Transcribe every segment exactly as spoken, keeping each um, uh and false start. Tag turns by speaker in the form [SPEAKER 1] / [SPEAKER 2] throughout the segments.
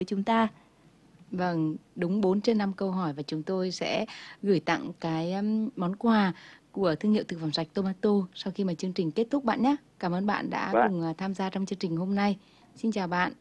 [SPEAKER 1] chúng ta.
[SPEAKER 2] Vâng, đúng bốn trên năm câu hỏi và chúng tôi sẽ gửi tặng cái um, món quà của thương hiệu thực phẩm sạch Tomato sau khi mà chương trình kết thúc bạn nhé. Cảm ơn bạn đã
[SPEAKER 3] Vâng.
[SPEAKER 2] cùng uh, tham gia trong chương trình hôm nay. Xin chào bạn.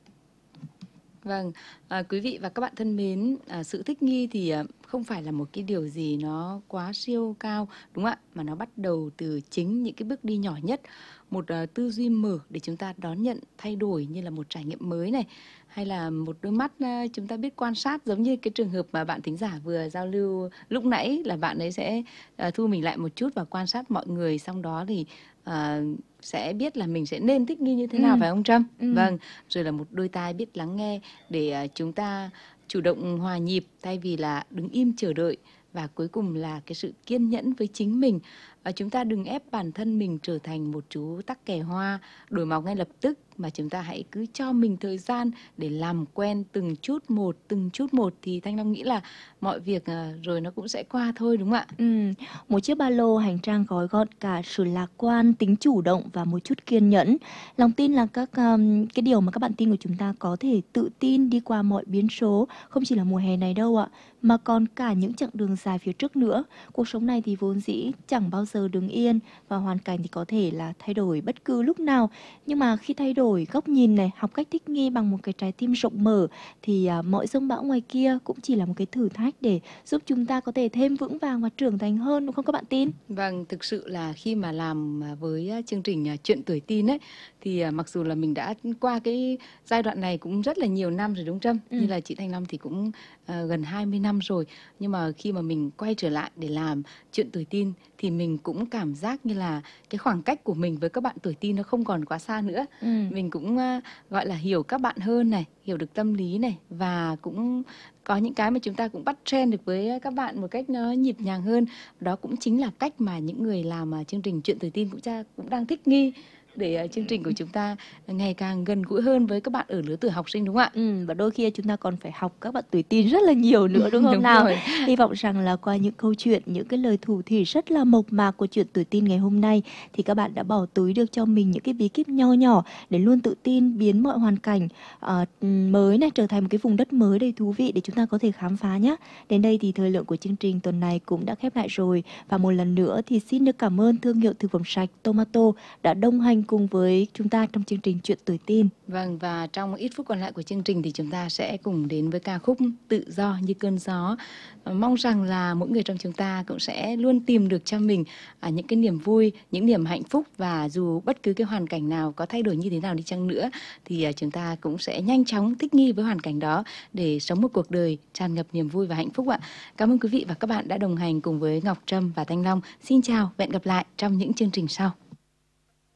[SPEAKER 2] Vâng, à, quý vị và các bạn thân mến, à, sự thích nghi thì à, không phải là một cái điều gì nó quá siêu cao, đúng không ạ? Mà nó bắt đầu từ chính những cái bước đi nhỏ nhất, một à, tư duy mở để chúng ta đón nhận thay đổi như là một trải nghiệm mới này, hay là một đôi mắt à, chúng ta biết quan sát, giống như cái trường hợp mà bạn thính giả vừa giao lưu lúc nãy, là bạn ấy sẽ à, thu mình lại một chút và quan sát mọi người, xong đó thì à, sẽ biết là mình sẽ nên thích nghi như thế nào,
[SPEAKER 1] Ừ.
[SPEAKER 2] phải không Trâm?
[SPEAKER 1] Ừ.
[SPEAKER 2] Vâng, rồi là một đôi tai biết lắng nghe để à, chúng ta chủ động hòa nhịp thay vì là đứng im chờ đợi, và cuối cùng là cái sự kiên nhẫn với chính mình. À, chúng ta đừng ép bản thân mình trở thành một chú tắc kè hoa đổi màu ngay lập tức, mà chúng ta hãy cứ cho mình thời gian để làm quen từng chút một, từng chút một, thì Thanh Long nghĩ là mọi việc à, rồi nó cũng sẽ qua thôi, đúng không ạ?
[SPEAKER 1] Ừ. Một chiếc ba lô hành trang gói gọn cả sự lạc quan, tính chủ động và một chút kiên nhẫn. Lòng tin là các um, cái điều mà các bạn tin của chúng ta có thể tự tin đi qua mọi biến số, không chỉ là mùa hè này đâu ạ, mà còn cả những chặng đường dài phía trước nữa. Cuộc sống này thì vốn dĩ chẳng bao giờ đứng yên, và hoàn cảnh thì có thể là thay đổi bất cứ lúc nào. Nhưng mà khi thay đổi góc nhìn này, học cách thích nghi bằng một cái trái tim rộng mở, thì uh, mọi giông bão ngoài kia cũng chỉ là một cái thử thách để giúp chúng ta có thể thêm vững vàng và trưởng thành hơn, đúng không các bạn tin?
[SPEAKER 2] Vâng, thực sự là khi mà làm à, với à, chương trình à, Chuyện Tuổi Tin ấy, thì à, mặc dù là mình đã qua cái giai đoạn này cũng rất là nhiều năm rồi, đúng không Trâm?
[SPEAKER 1] Ừ.
[SPEAKER 2] Như là chị Thanh Long thì cũng à, gần hai mươi năm rồi. Nhưng mà khi mà mình quay trở lại để làm Chuyện Tuổi Tin thì mình cũng cảm giác như là cái khoảng cách của mình với các bạn tuổi tin nó không còn quá xa nữa.
[SPEAKER 1] Ừ.
[SPEAKER 2] Mình cũng à, gọi là hiểu các bạn hơn này, hiểu được tâm lý này, và cũng có những cái mà chúng ta cũng bắt trend được với các bạn một cách nó nhịp nhàng hơn. Đó cũng chính là cách mà những người làm uh, chương trình Chuyện Tuổi Tin cũng, cha, cũng đang thích nghi để uh, chương trình của chúng ta ngày càng gần gũi hơn với các bạn ở lứa tuổi học sinh, đúng không ạ?
[SPEAKER 1] Ừ, và đôi khi chúng ta còn phải học các bạn tuổi tin rất là nhiều nữa, đúng không
[SPEAKER 2] Đúng
[SPEAKER 1] nào?
[SPEAKER 2] rồi.
[SPEAKER 1] Hy vọng rằng là qua những câu chuyện, những cái lời thủ thỉ rất là mộc mạc của Chuyện Tuổi Tin ngày hôm nay, thì các bạn đã bỏ túi được cho mình những cái bí kíp nho nhỏ để luôn tự tin biến mọi hoàn cảnh uh, mới này trở thành một cái vùng đất mới đầy thú vị để chúng ta có thể khám phá nhé. Đến đây thì thời lượng của chương trình tuần này cũng đã khép lại rồi, và một lần nữa thì xin được cảm ơn thương hiệu thực phẩm sạch Tomato đã đồng hành cùng với chúng ta trong chương trình Chuyện Tuổi Tin.
[SPEAKER 2] Vâng, và trong ít phút còn lại của chương trình thì chúng ta sẽ cùng đến với ca khúc Tự Do Như Cơn Gió. À, mong rằng là mỗi người trong chúng ta cũng sẽ luôn tìm được cho mình à, những cái niềm vui, những niềm hạnh phúc, và dù bất cứ cái hoàn cảnh nào có thay đổi như thế nào đi chăng nữa thì à, chúng ta cũng sẽ nhanh chóng thích nghi với hoàn cảnh đó để sống một cuộc đời tràn ngập niềm vui và hạnh phúc ạ. Cảm ơn quý vị và các bạn đã đồng hành cùng với Ngọc Trâm và Thanh Long. Xin chào và hẹn gặp lại trong những chương trình sau.